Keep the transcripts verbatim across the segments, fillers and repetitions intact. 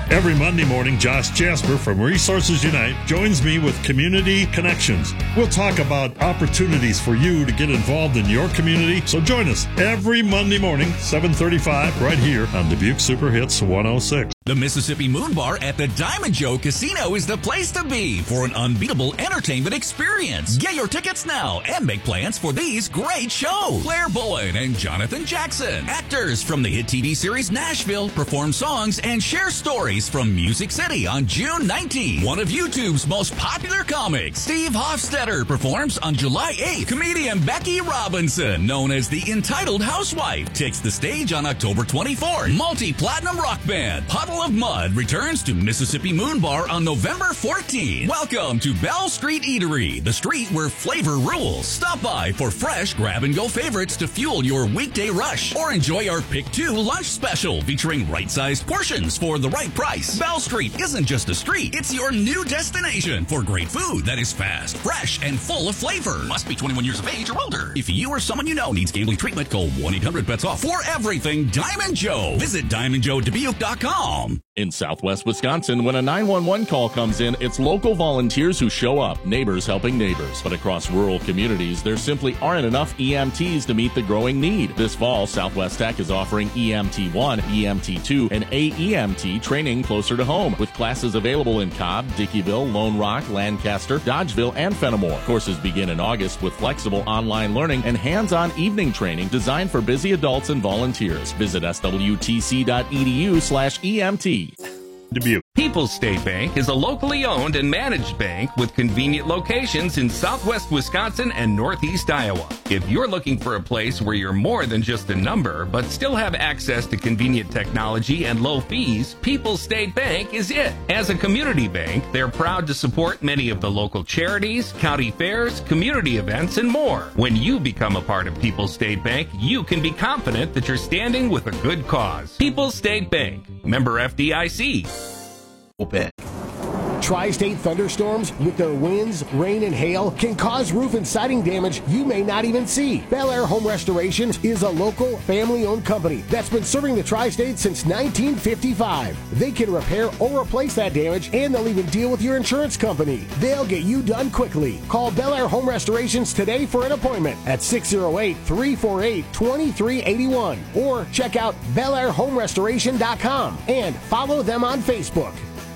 Every Monday morning, Josh Jasper from Resources Unite joins me with Community Connections. We'll talk about opportunities for you to get involved in your community, so join us every Monday morning, seven thirty-five, right here on Dubuque Super Hits one oh six. The Mississippi Moon Bar at the Diamond Joe Casino is the place to be for an unbeatable entertainment experience. Get your tickets now and make plans for these great shows. Claire Boyd and Jonathan Jackson, actors from the hit T V series Nashville, perform songs and share stories from Music City on June nineteenth. One of YouTube's most popular comics, Steve Hofstetter, performs on July eighth. Comedian Becky Robinson, known as the Entitled Housewife, takes the stage on October twenty-fourth. Multi-platinum rock band Puddle of Mud returns to Mississippi Moon Bar on November fourteenth. Welcome to Bell Street Eatery, the street where flavor rules. Stop by for fresh grab-and-go favorites to fuel your weekday rush, or enjoy our Pick Two lunch special featuring right-sized portions for the right price. Bell Street isn't just a street, it's your new destination for great food that is fast, fresh, and full of flavor. Must be twenty-one years of age or older. If you or someone you know needs gambling treatment, call one eight hundred bets off for everything Diamond Joe. Visit diamond joe dubuque dot com. In Southwest Wisconsin, when a nine one one call comes in, it's local volunteers who show up, neighbors helping neighbors. But across rural communities, there simply aren't enough E M Ts to meet the growing need. This fall, Southwest Tech is offering E M T one, E M T two, and A E M T training closer to home, with classes available in Cobb, Dickeyville, Lone Rock, Lancaster, Dodgeville, and Fenimore. Courses begin in August with flexible online learning and hands-on evening training designed for busy adults and volunteers. Visit S W T C dot E D U slash E M T. Dubuque. People's State Bank is a locally owned and managed bank with convenient locations in southwest Wisconsin and northeast Iowa. If you're looking for a place where you're more than just a number, but still have access to convenient technology and low fees, People's State Bank is it. As a community bank, they're proud to support many of the local charities, county fairs, community events, and more. When you become a part of People's State Bank, you can be confident that you're standing with a good cause. People's State Bank, member F D I C. Open. Tri-state thunderstorms with their winds, rain, and hail can cause roof and siding damage you may not even see. Bel Air Home Restoration is a local, family-owned company that's been serving the Tri-State since nineteen fifty-five. They can repair or replace that damage, and they'll even deal with your insurance company. They'll get you done quickly. Call Bel Air Home Restorations today for an appointment at six oh eight, three four eight, two three eight one or check out bel air home restoration dot com and follow them on Facebook.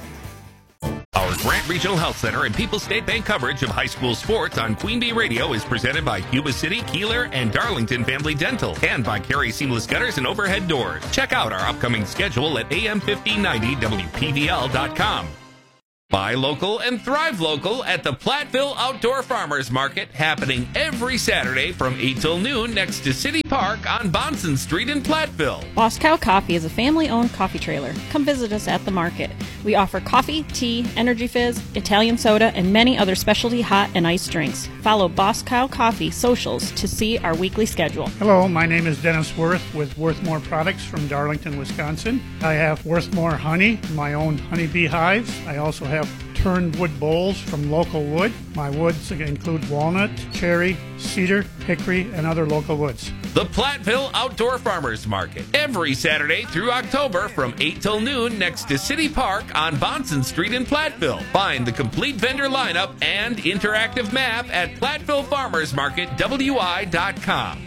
Our Grant Regional Health Center and People's State Bank coverage of high school sports on Queen Bee Radio is presented by Yuba City, Keeler, and Darlington Family Dental, and by Carey Seamless Gutters and Overhead Doors. Check out our upcoming schedule at A M fifteen ninety W P V L dot com. Buy local and thrive local at the Platteville Outdoor Farmers Market, happening every Saturday from eight till noon next to City Park on Bonson Street in Platteville. Boss Cow Coffee is a family-owned coffee trailer. Come visit us at the market. We offer coffee, tea, energy fizz, Italian soda, and many other specialty hot and iced drinks. Follow Boss Cow Coffee socials to see our weekly schedule. Hello, my name is Dennis Worth with Worthmore Products from Darlington, Wisconsin. I have Worthmore honey, my own honeybee hives. I also have turned wood bowls from local wood. My woods include walnut, cherry, cedar, hickory, and other local woods. The Platteville Outdoor Farmers Market, every Saturday through October from eight till noon next to City Park on Bonson Street in Platteville. Find the complete vendor lineup and interactive map at Platteville Farmers Market W I dot com.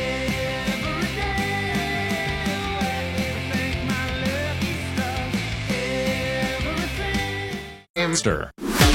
Amster.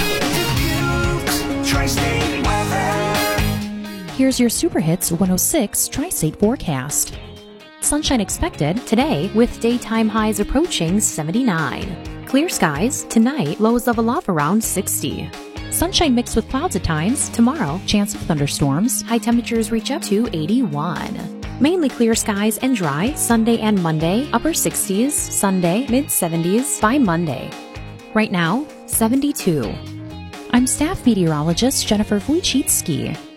Here's your Super Hits one oh six Tri-State forecast. Sunshine expected today with daytime highs approaching seventy-nine. Clear skies tonight, lows level off around sixty. Sunshine mixed with clouds at times. Tomorrow, chance of thunderstorms. High temperatures reach up to eighty-one. Mainly clear skies and dry Sunday and Monday. Upper sixties. Sunday, mid seventies by Monday. Right now, seventy-two. I'm staff meteorologist Jennifer Wojcicki.